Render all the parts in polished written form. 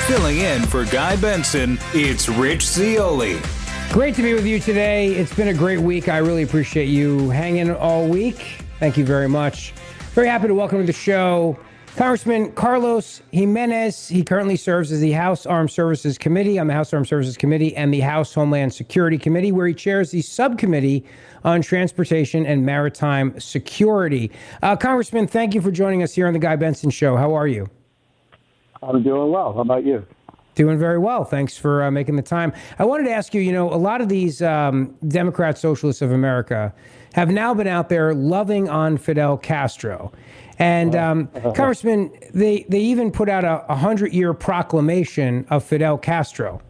Filling in for Guy Benson, it's Rich Zeoli. Great to be with you today. It's been a great week. I really appreciate you hanging all week. Thank you very much. Very happy to welcome to the show Congressman Carlos Gimenez. He currently serves as the House Armed Services Committee on the House Armed Services Committee and the House Homeland Security Committee, where he chairs the subcommittee on transportation and maritime security. Congressman, thank you for joining us here on the Guy Benson Show. How are you? I'm doing well. How about you? Doing very well. Thanks for making the time. I wanted to ask you, a lot of these Democrat Socialists of America have now been out there loving on Fidel Castro. And Congressman, they even put out a 100-year proclamation of Fidel Castro.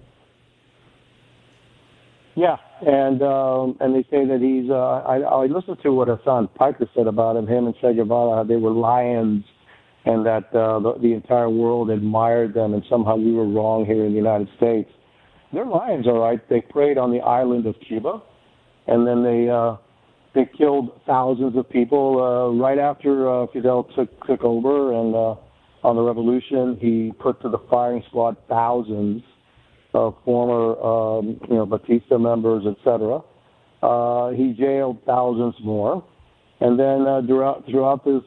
Yeah, and they say that he's. I listened to what Hassan Piker said about him. Him and Che Guevara, they were lions, and that the entire world admired them, and somehow we were wrong here in the United States. They're lions, all right. They preyed on the island of Cuba, and then they killed thousands of people right after Fidel took over, and on the revolution, he put to the firing squad thousands of former, Batista members, etc. He jailed thousands more, and then throughout this,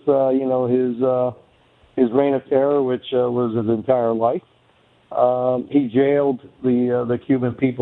his reign of terror, which was his entire life, he jailed the Cuban people